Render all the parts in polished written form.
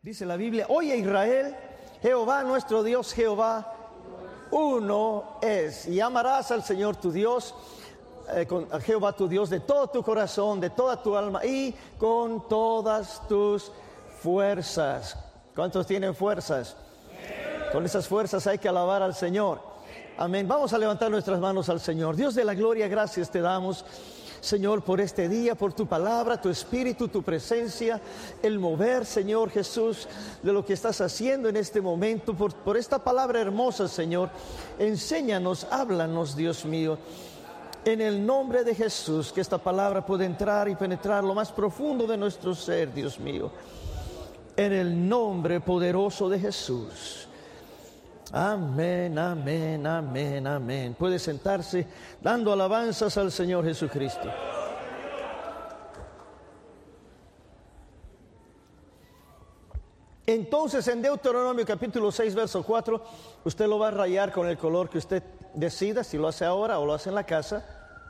Dice la Biblia: oye Israel, Jehová nuestro Dios, Jehová uno es. Y amarás al Señor tu Dios, a Jehová tu Dios, de todo tu corazón, de toda tu alma y con todas tus fuerzas. ¿Cuántos tienen fuerzas? Con esas fuerzas hay que alabar al Señor. Amén. Vamos a levantar nuestras manos al Señor. Dios de la gloria, gracias te damos, Señor, por este día, por tu palabra, tu espíritu, tu presencia, el mover, Señor Jesús, de lo que estás haciendo en este momento, por esta palabra hermosa, Señor. Enséñanos, háblanos, Dios mío, en el nombre de Jesús, que esta palabra pueda entrar y penetrar lo más profundo de nuestro ser, Dios mío, en el nombre poderoso de Jesús. Amén, amén, amén, amén. Puede sentarse dando alabanzas al Señor Jesucristo. Entonces, en Deuteronomio capítulo 6, verso 4, usted lo va a rayar con el color que usted decida, si lo hace ahora o lo hace en la casa,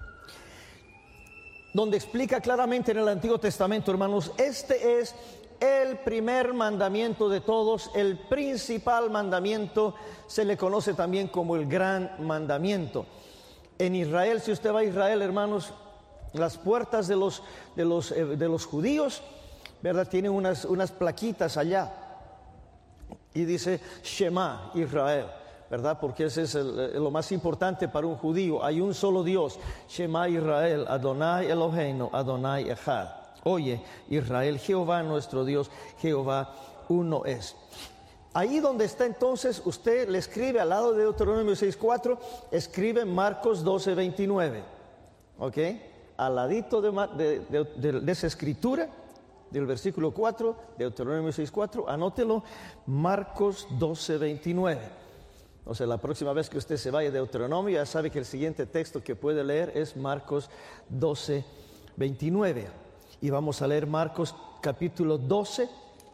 donde explica claramente en el Antiguo Testamento, hermanos, este es el primer mandamiento de todos, el principal mandamiento, se le conoce también como el gran mandamiento. En Israel, si usted va a Israel, hermanos, las puertas de los judíos, ¿verdad?, tienen unas plaquitas allá y dice Shema Israel, ¿verdad? Porque ese es lo más importante para un judío. Hay un solo Dios, Shema Israel, Adonai Eloheinu, Adonai Echad. Oye Israel, Jehová nuestro Dios, Jehová uno es. Ahí donde está entonces, usted le escribe al lado de Deuteronomio 6:4, escribe Marcos 12:29, ¿ok? Al ladito de esa escritura, del versículo 4, Deuteronomio 6:4, anótelo, Marcos 12:29. O sea, la próxima vez que usted se vaya de Deuteronomio, ya sabe que el siguiente texto que puede leer es Marcos 12:29. Y vamos a leer Marcos capítulo 12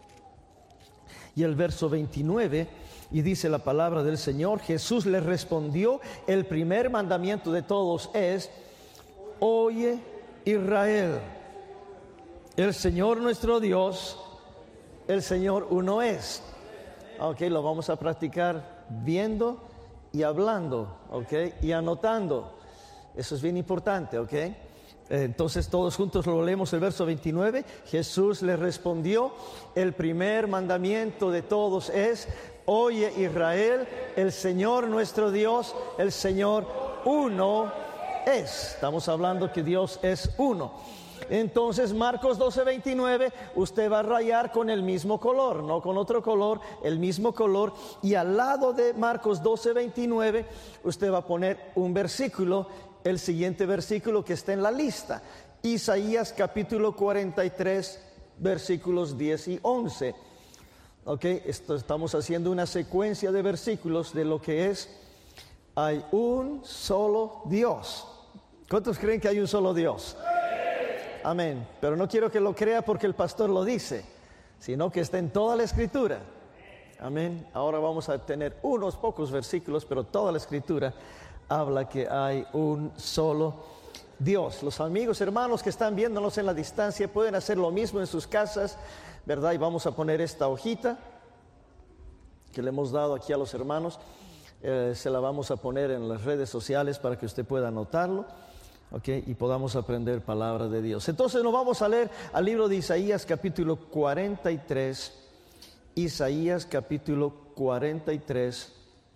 y el verso 29, y dice la palabra del Señor: Jesús le respondió, el primer mandamiento de todos es: oye Israel, el Señor nuestro Dios, el Señor uno es. Ok, lo vamos a practicar viendo y hablando, ok, y anotando. Eso es bien importante, ok. Entonces todos juntos lo leemos, el verso 29. Jesús le respondió, el primer mandamiento de todos es: oye Israel, el Señor nuestro Dios, el Señor uno es. Estamos hablando que Dios es uno. Entonces Marcos 12:29, usted va a rayar con el mismo color, no con otro color, el mismo color. Y al lado de Marcos 12:29, usted va a poner un versículo, el siguiente versículo que está en la lista, Isaías capítulo 43, versículos 10 y 11. Ok, estamos haciendo una secuencia de versículos de lo que es: hay un solo Dios. ¿Cuántos creen que hay un solo Dios? Amén. Pero no quiero que lo crea porque el pastor lo dice, sino que está en toda la escritura. Amén. Ahora vamos a tener unos pocos versículos, pero toda la escritura habla que hay un solo Dios. Los amigos, hermanos que están viéndonos en la distancia pueden hacer lo mismo en sus casas, ¿verdad? Y vamos a poner esta hojita que le hemos dado aquí a los hermanos, se la vamos a poner en las redes sociales para que usted pueda anotarlo, ¿ok? Y podamos aprender palabra de Dios. Entonces nos vamos a leer al libro de Isaías capítulo 43, Isaías capítulo 43.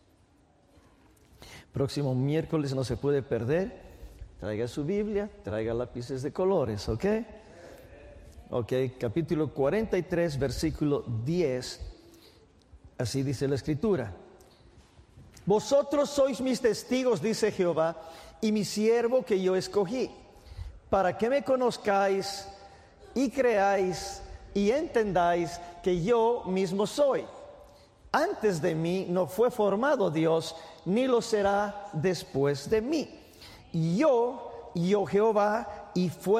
Próximo miércoles no se puede perder. Traiga su Biblia, traiga lápices de colores, ¿ok? Ok, capítulo 43, versículo 10. Así dice la escritura: vosotros sois mis testigos, dice Jehová, y mi siervo que yo escogí, para que me conozcáis y creáis y entendáis que yo mismo soy. Antes de mí no fue formado Dios, ni lo será después de mí. Yo Jehová, y fue